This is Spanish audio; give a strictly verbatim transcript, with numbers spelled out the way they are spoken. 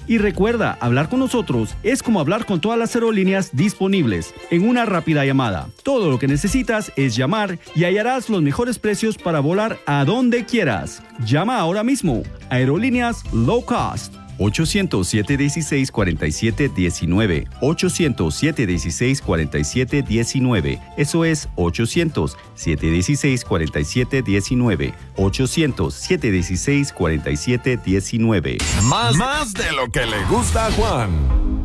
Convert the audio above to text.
Y recuerda, hablar con nosotros es como hablar con todas las aerolíneas disponibles en una rápida llamada. Todo lo que necesitas es llamar y hallarás los mejores precios para volar a donde quieras. Llama ahora mismo. Aerolíneas Low Cost. ochocientos, siete dieciséis, cuarenta y siete diecinueve. ochocientos, siete dieciséis, cuarenta y siete diecinueve. Eso es ochocientos, siete dieciséis, cuarenta y siete diecinueve. ochocientos, siete dieciséis, cuarenta y siete diecinueve. Más, más de lo que le gusta a Juan.